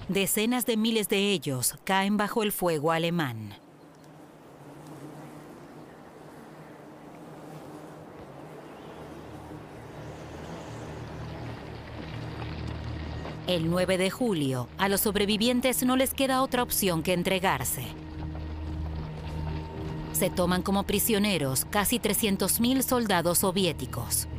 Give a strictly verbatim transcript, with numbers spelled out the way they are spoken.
Decenas de miles de ellos caen bajo el fuego alemán. El nueve de julio, a los sobrevivientes no les queda otra opción que entregarse. Se toman como prisioneros casi trescientos mil soldados soviéticos.